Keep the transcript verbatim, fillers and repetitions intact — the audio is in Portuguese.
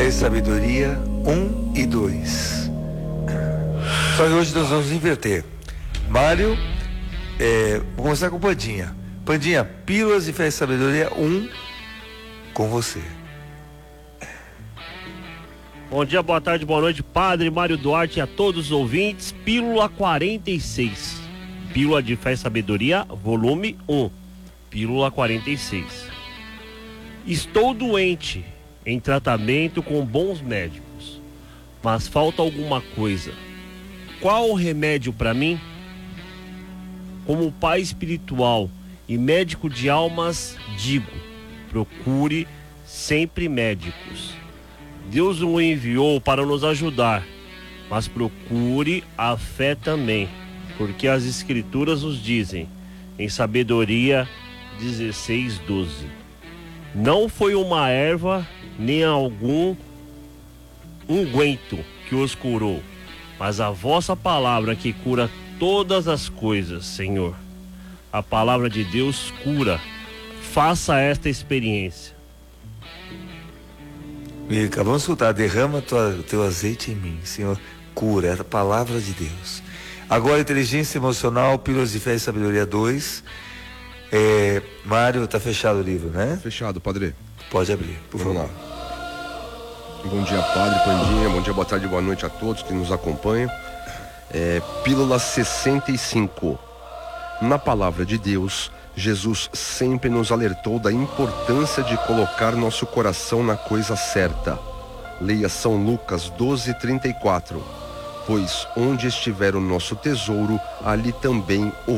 e Sabedoria um e dois. Só que hoje nós vamos inverter. Mário, é, vou começar com o Pandinha. Pandinha, Pílulas de Fé e Sabedoria um, com você. Bom dia, boa tarde, boa noite, Padre Mário Duarte e a todos os ouvintes. Pílula quarenta e seis. Pílula de Fé e Sabedoria, volume um. Pílula quarenta e seis. Estou doente, em tratamento com bons médicos, mas falta alguma coisa. Qual o remédio para mim? Como pai espiritual e médico de almas, digo: procure sempre médicos. Deus o enviou para nos ajudar, mas procure a fé também, porque as Escrituras nos dizem, em Sabedoria dezesseis, doze: não foi uma erva nem algum unguento que os curou, mas a vossa palavra que cura todas as coisas, Senhor. A palavra de Deus cura. Faça esta experiência. E acabamos de escutar: derrama o teu azeite em mim, Senhor, cura, é a palavra de Deus. Agora, inteligência emocional, Pílulas de Fé e Sabedoria dois. É, Mário, tá fechado o livro, né? Fechado, Padre. Pode abrir, por Vamos favor. Lá. Bom dia, Padre Pandinha, bom dia, boa tarde, boa noite a todos que nos acompanham. É, Pílula sessenta e cinco. Na palavra de Deus, Jesus sempre nos alertou da importância de colocar nosso coração na coisa certa. Leia São Lucas doze, trinta e quatro. Pois onde estiver o nosso tesouro, ali também o